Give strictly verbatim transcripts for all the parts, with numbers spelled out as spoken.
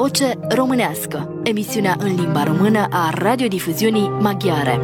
Voce românească, emisiunea în limba română a radiodifuziunii maghiare.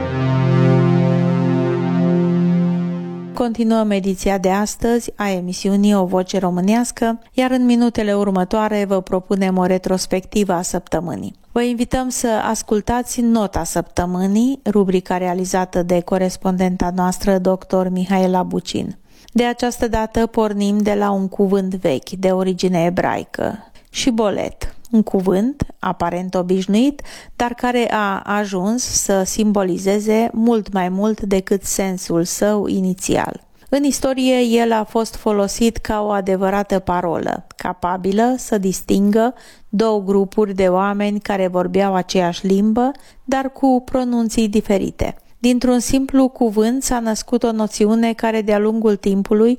Continuăm ediția de astăzi a emisiunii O Voce Românească, iar în minutele următoare vă propunem o retrospectivă a săptămânii. Vă invităm să ascultați Nota Săptămânii, rubrica realizată de corespondenta noastră, doctor Mihaela Bucin. De această dată pornim de la un cuvânt vechi, de origine ebraică, șibolet, un cuvânt aparent obișnuit, dar care a ajuns să simbolizeze mult mai mult decât sensul său inițial. În istorie, el a fost folosit ca o adevărată parolă, capabilă să distingă două grupuri de oameni care vorbeau aceeași limbă, dar cu pronunții diferite. Dintr-un simplu cuvânt s-a născut o noțiune care de-a lungul timpului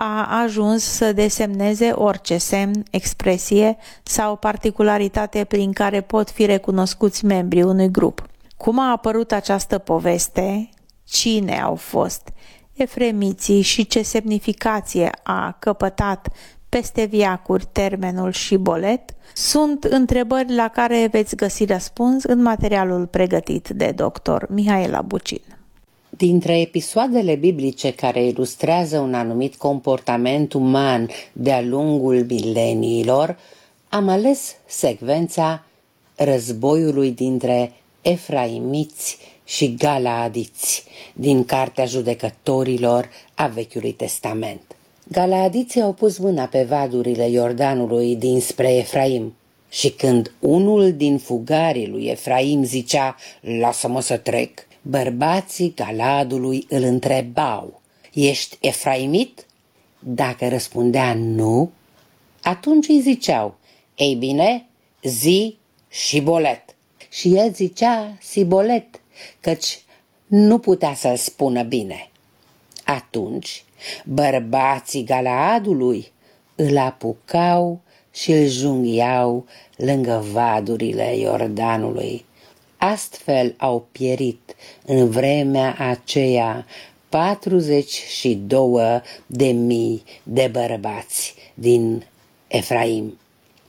a ajuns să desemneze orice semn, expresie sau particularitate prin care pot fi recunoscuți membrii unui grup. Cum a apărut această poveste? Cine au fost efremiții și ce semnificație a căpătat peste viacuri termenul șibolet? Sunt întrebări la care veți găsi răspuns în materialul pregătit de doctor Mihaela Bucin. Dintre episoadele biblice care ilustrează un anumit comportament uman de-a lungul mileniilor, am ales secvența războiului dintre efraimiți și galaadiți din Cartea Judecătorilor a Vechiului Testament. Galaadiții au pus mâna pe vadurile Iordanului dinspre Efraim și când unul din fugarii lui Efraim zicea, lasă-mă să trec, bărbații Galaadului îl întrebau, ești efraimit? Dacă răspundea nu, atunci îi ziceau, ei bine, zi șibolet. Și el zicea sibolet, căci nu putea să-l spună bine. Atunci bărbații Galaadului îl apucau și îl junghiau lângă vadurile Iordanului. Astfel au pierit în vremea aceea patruzeci și două de mii de bărbați din Efraim.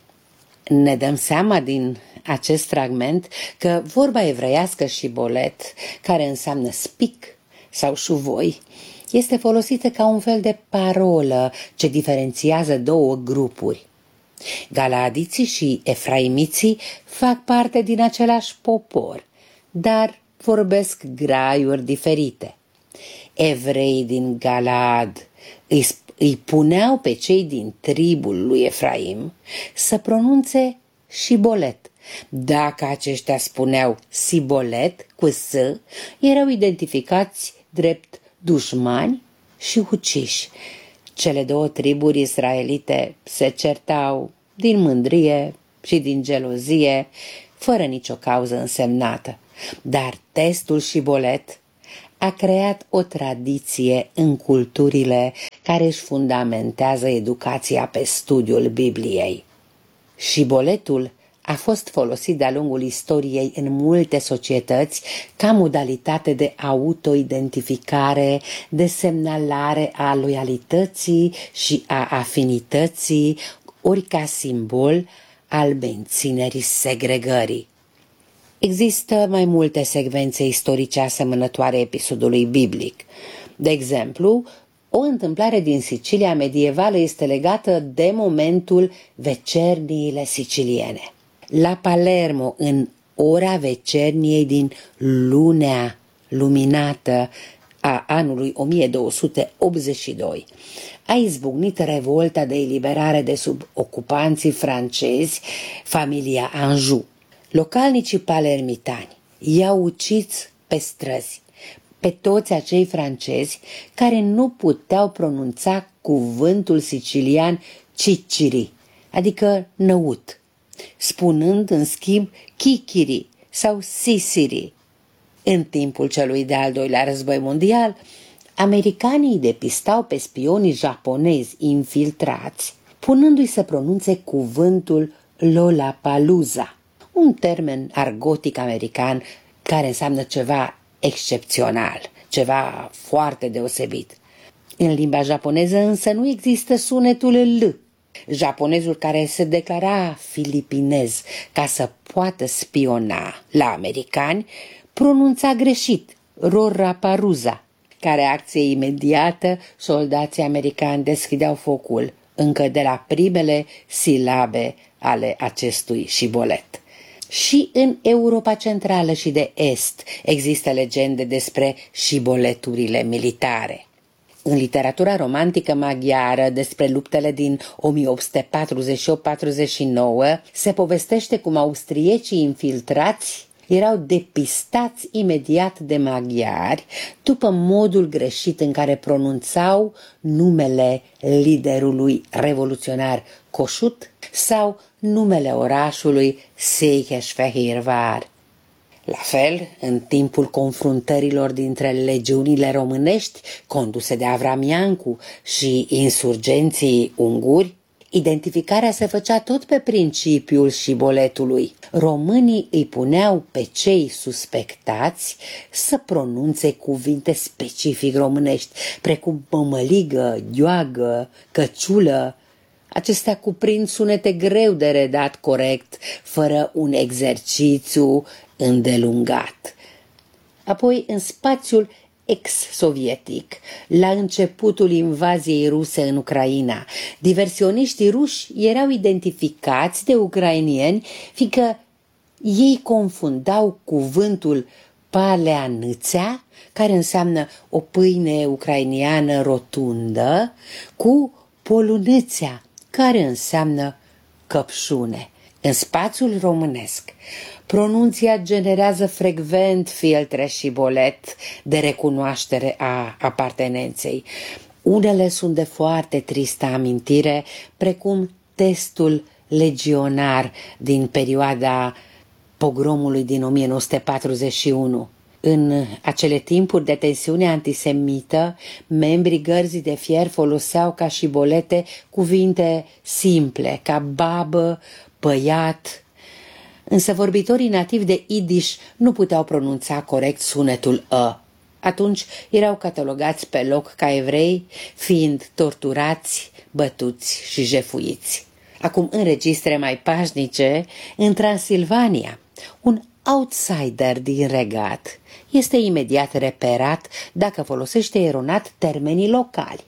Ne dăm seama din acest fragment că vorba evreiască șibolet, care înseamnă spic sau șuvoi, este folosită ca un fel de parolă ce diferențiază două grupuri. Galaadiții și efraimiții fac parte din același popor, dar vorbesc graiuri diferite. Evreii din Galaad îi, îi puneau pe cei din tribul lui Efraim să pronunțe șibolet. Dacă aceștia spuneau sibolet cu s, erau identificați drept dușmani și uciși. Cele două triburi israelite se certau din mândrie și din gelozie, fără nicio cauză însemnată. Dar testul șibolet a creat o tradiție în culturile care își fundamentează educația pe studiul Bibliei. Șiboletul a fost folosit de-a lungul istoriei în multe societăți ca modalitate de autoidentificare, de semnalare a loialității și a afinității, ori ca simbol al menținerii segregării. Există mai multe secvențe istorice asemănătoare episodului biblic. De exemplu, o întâmplare din Sicilia medievală este legată de momentul vecerniile siciliene. La Palermo, în ora vecerniei din lunea luminată a anului o mie două sute optzeci și doi, a izbucnit revolta de eliberare de sub ocupanții francezi, familia Anjou. Localnicii palermitani i-au ucis pe străzi pe toți acei francezi care nu puteau pronunța cuvântul sicilian ciciri, adică năut, spunând în schimb chichiri sau sisiri. În timpul celui de-al doilea război mondial, americanii depistau pe spionii japonezi infiltrați, punându-i să pronunțe cuvântul Lollapalooza, un termen argotic american care înseamnă ceva excepțional, ceva foarte deosebit. În limba japoneză însă nu există sunetul L Japonezul care se declara filipinez ca să poată spiona la americani pronunța greșit Rorraparuza. Ca reacție imediată, soldații americani deschideau focul încă de la primele silabe ale acestui șibolet. Și în Europa Centrală și de Est există legende despre șiboleturile militare. În literatura romantică maghiară despre luptele din o mie opt sute patruzeci și opt patruzeci și nouă se povestește cum austriecii infiltrați erau depistați imediat de maghiari după modul greșit în care pronunțau numele liderului revoluționar Kossuth sau numele orașului Székesfehérvár. La fel, în timpul confruntărilor dintre legiunile românești conduse de Avram Iancu și insurgenții unguri, identificarea se făcea tot pe principiul șiboletului. Românii îi puneau pe cei suspectați să pronunțe cuvinte specific românești, precum mămăligă, gheoagă, căciulă. Acestea cuprind sunete greu de redat corect, fără un exercițiu îndelungat. Apoi, în spațiul ex-sovietic, la începutul invaziei ruse în Ucraina, diversioniștii ruși erau identificați de ucrainieni, fiindcă ei confundau cuvântul paleanâțea, care înseamnă o pâine ucrainiană rotundă, cu polunâțea, care înseamnă căpșune. În spațiul românesc, pronunția generează frecvent filtre șibolet de recunoaștere a apartenenței. Unele sunt de foarte tristă amintire, precum testul legionar din perioada pogromului din o mie nouă sute patruzeci și unu. În acele timpuri de tensiune antisemită, membrii Gărzii de Fier foloseau ca șibolete cuvinte simple, ca babă, băiat, însă vorbitorii nativi de Yiddish nu puteau pronunța corect sunetul ă. Atunci erau catalogați pe loc ca evrei, fiind torturați, bătuți și jefuiți. Acum, în registre mai pașnice, în Transilvania, un outsider din regat este imediat reperat dacă folosește eronat termenii locali.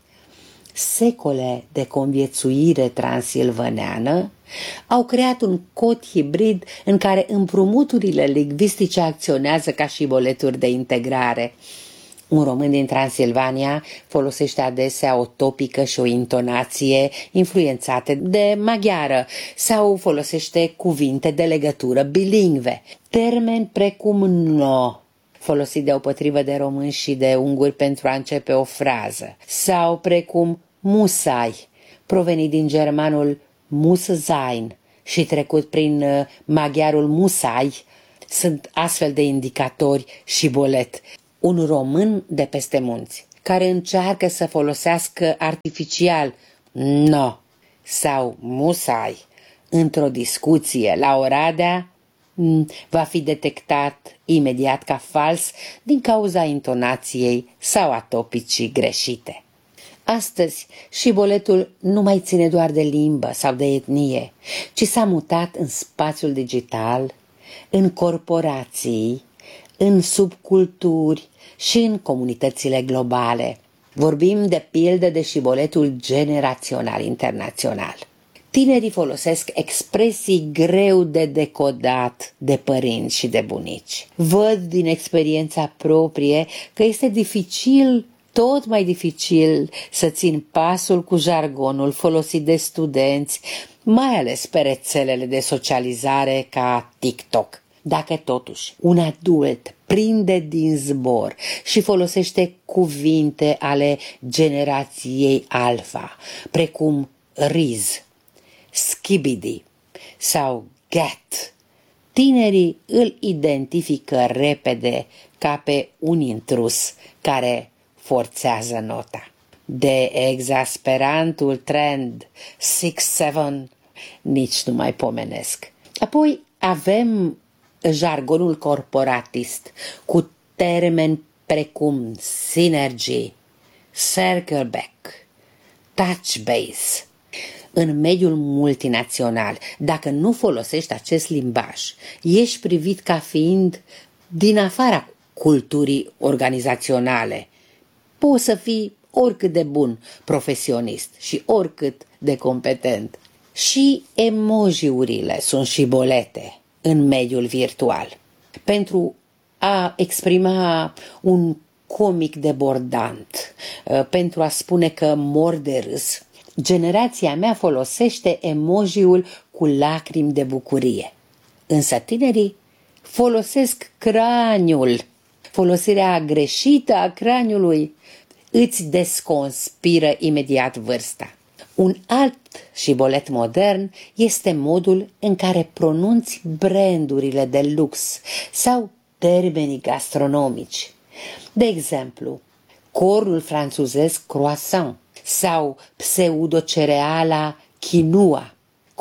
Secole de conviețuire transilvaneană au creat un cod hibrid în care împrumuturile lingvistice acționează ca șiboleturi de integrare. Un român din Transilvania folosește adesea o topică și o intonație influențate de maghiară sau folosește cuvinte de legătură bilingve. Termeni precum no, folosit deopotrivă de români și de unguri pentru a începe o frază, sau precum musai, provenit din germanul muss sein și trecut prin maghiarul musai, sunt astfel de indicatori șibolet. Un român de peste munți care încearcă să folosească artificial no sau musai într-o discuție la Oradea va fi detectat imediat ca fals din cauza intonației sau a topicii greșite. Astăzi, șiboletul nu mai ține doar de limbă sau de etnie, ci s-a mutat în spațiul digital, în corporații, în subculturi și în comunitățile globale. Vorbim de pildă de șiboletul generațional internațional. Tinerii folosesc expresii greu de decodat de părinți și de bunici. Văd din experiența proprie că este dificil, tot mai dificil, să țin pasul cu jargonul folosit de studenți, mai ales pe rețelele de socializare ca TikTok. Dacă totuși un adult prinde din zbor și folosește cuvinte ale generației alfa, precum riz, skibidi sau get, tinerii îl identifică repede ca pe un intrus care forțează nota. De exasperantul trend six șapte nici nu mai pomenesc. Apoi avem jargonul corporatist cu termeni precum synergy, circle back, touch base. În mediul multinațional, dacă nu folosești acest limbaj, ești privit ca fiind din afara culturii organizaționale. Poți să fii oricât de bun profesionist și oricât de competent. Și emojiurile sunt șibolete în mediul virtual. Pentru a exprima un comic debordant, pentru a spune că mor de râs, generația mea folosește emojiul cu lacrimi de bucurie. Însă tinerii folosesc craniul. Folosirea greșită a craniului îți desconspiră imediat vârsta. Un alt șibolet modern este modul în care pronunți brandurile de lux sau termenii gastronomici. De exemplu, cornul franțuzesc croissant sau pseudocereala quinoa,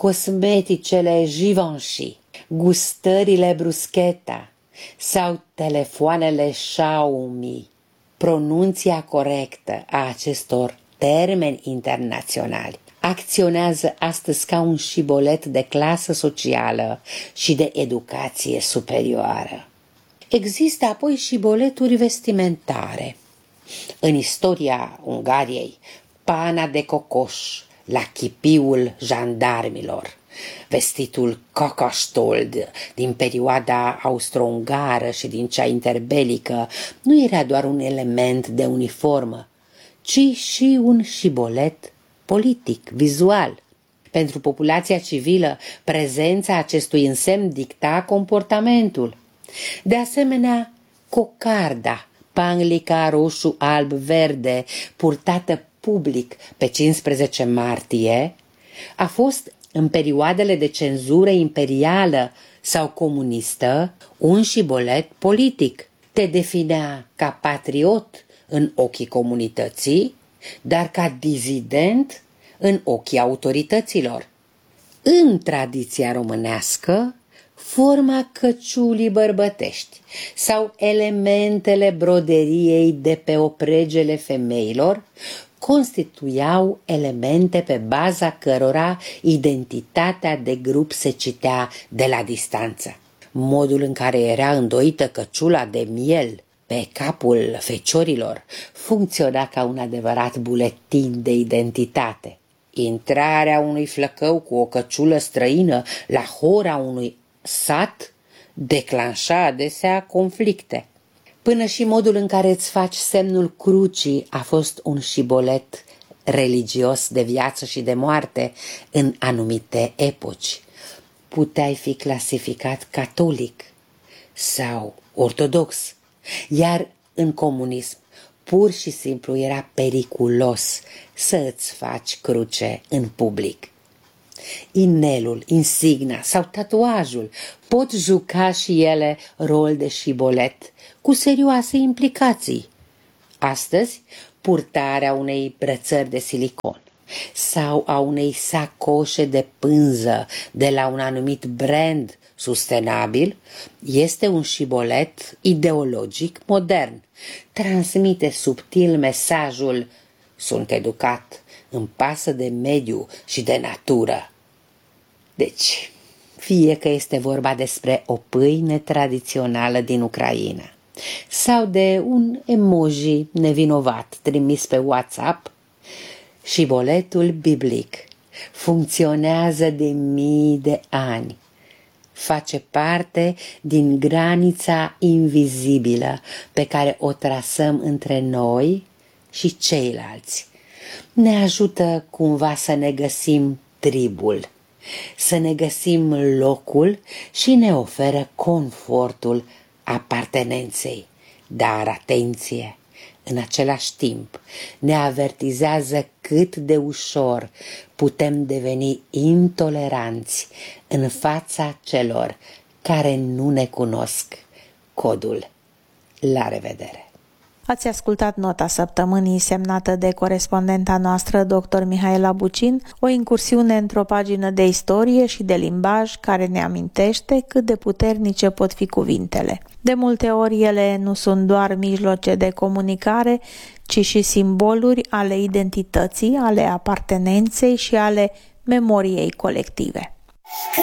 cosmeticele Givenchy, gustările bruschetta sau telefoanele Xiaomi. Pronunția corectă a acestor termeni internaționali acționează astăzi ca un șibolet de clasă socială și de educație superioară. Există apoi șiboleturi vestimentare. În istoria Ungariei, pana de cocoș la chipiul jandarmilor, vestitul Kakastold din perioada austro-ungară și din cea interbelică nu era doar un element de uniformă, ci și un șibolet politic, vizual. Pentru populația civilă, prezența acestui însemn dicta comportamentul. De asemenea, cocarda, panglica roșu-alb-verde, purtată public pe cincisprezece martie, a fost în perioadele de cenzură imperială sau comunistă un șibolet politic. Te definea ca patriot în ochii comunității, dar ca dizident în ochii autorităților. În tradiția românească, forma căciulii bărbătești sau elementele broderiei de pe opregele femeilor constituiau elemente pe baza cărora identitatea de grup se citea de la distanță. Modul în care era îndoită căciula de miel pe capul feciorilor funcționa ca un adevărat buletin de identitate. Intrarea unui flăcău cu o căciulă străină la hora unui sat declanșa adesea conflicte. Până și modul în care îți faci semnul crucii a fost un șibolet religios de viață și de moarte în anumite epoci. Puteai fi clasificat catolic sau ortodox, iar în comunism pur și simplu era periculos să îți faci cruce în public. Inelul, insigna sau tatuajul pot juca și ele rol de șibolet cu serioase implicații. Astăzi, purtarea unei brățări de silicon sau a unei sacoșe de pânză de la un anumit brand sustenabil este un șibolet ideologic modern. Transmite subtil mesajul: sunt educat, îmi pasă de mediu și de natură. Deci, fie că este vorba despre o pâine tradițională din Ucraina sau de un emoji nevinovat trimis pe WhatsApp, șiboletul biblic funcționează de mii de ani. Face parte din granița invizibilă pe care o trasăm între noi și ceilalți. Ne ajută cumva să ne găsim tribul, să ne găsim locul și ne oferă confortul apartenenței. Dar atenție! În același timp, ne avertizează cât de ușor putem deveni intoleranți în fața celor care nu ne cunosc codul. La revedere! Ați ascultat Nota Săptămânii, semnată de corespondenta noastră, doctor Mihaela Bucin, o incursiune într-o pagină de istorie și de limbaj care ne amintește cât de puternice pot fi cuvintele. De multe ori ele nu sunt doar mijloace de comunicare, ci și simboluri ale identității, ale apartenenței și ale memoriei colective.